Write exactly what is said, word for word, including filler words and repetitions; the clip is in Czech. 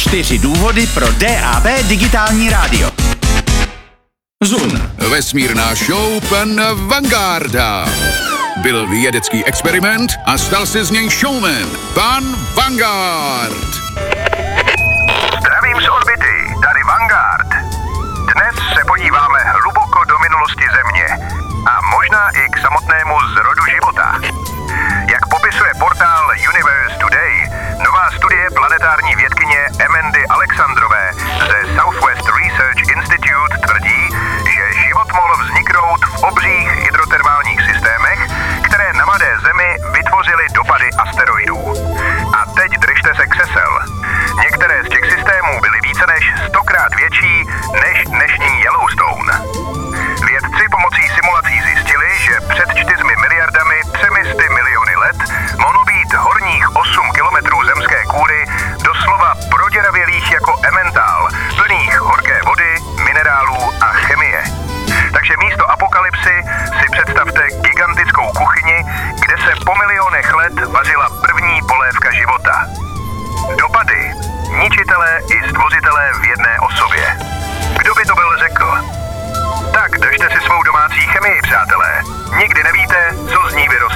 Čtyři důvody pro D A B digitální rádio. Zun. Vesmírná show pana Vangarda. Byl vědecký experiment a stal se z něj showman. Pan Vanguard. Zdravím z orbity, tady Vanguard. Dnes se podíváme hluboko do minulosti Země a možná i k samotnému zrodu života. Jak popisuje portál Universe Today, nová studie planetární vědkyně Amandy Alexandrové ze Southwest Research Institute tvrdí, že život mohl vzniknout v obřích hydrotermálních systémech, které na mladé Zemi vytvořily dopady asteroidů. A teď držte se křesel. Některé z těch systémů byly více než stokrát větší než dnešní Yellowstone. Vědci pomocí simulací zjistili, že před čtyřmi miliardami třemi sty miliony let mohlo být horních osm kilometrů zemské kůry doslova proděravělých jako emmentál, plných horké vody, minerálů a chemie. Takže místo apokalypsy si představte gigantickou kuchyni, kde se po milionech let vařila první polévka života. Dopady. Ničitelé i stvořitelé v jedné osobě. Kdo by to byl řekl? Tak držte si svou domácí chemii, přátelé. Nikdy nevíte, co z ní vyrostne.